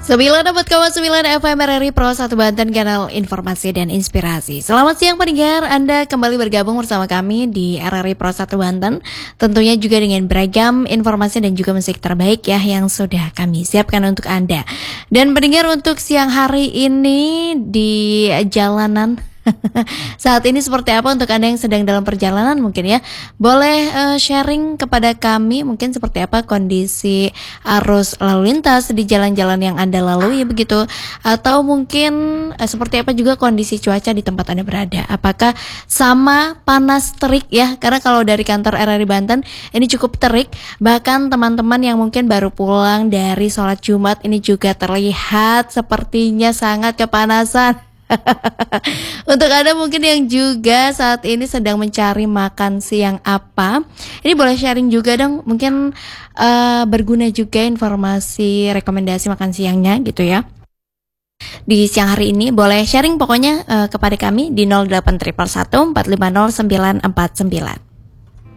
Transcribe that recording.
9,9 FM RRI Pro 1 Banten, kanal informasi dan inspirasi. Selamat siang pendengar, Anda kembali bergabung bersama kami di RRI Pro 1 Banten. Tentunya juga dengan beragam informasi dan juga musik terbaik ya yang sudah kami siapkan untuk Anda. Dan pendengar, untuk siang hari ini di jalanan saat ini seperti apa untuk Anda yang sedang dalam perjalanan mungkin ya. Boleh sharing kepada kami mungkin seperti apa kondisi arus lalu lintas di jalan-jalan yang Anda lalui begitu. Atau mungkin seperti apa juga kondisi cuaca di tempat Anda berada. Apakah sama panas terik ya? Karena kalau dari kantor RRI Banten ini cukup terik. Bahkan teman-teman yang mungkin baru pulang dari sholat Jumat ini juga terlihat sepertinya sangat kepanasan. Untuk Anda mungkin yang juga saat ini sedang mencari makan siang apa, ini boleh sharing juga dong. Mungkin berguna juga informasi rekomendasi makan siangnya gitu ya. Di siang hari ini boleh sharing pokoknya kepada kami di 08111 450 949.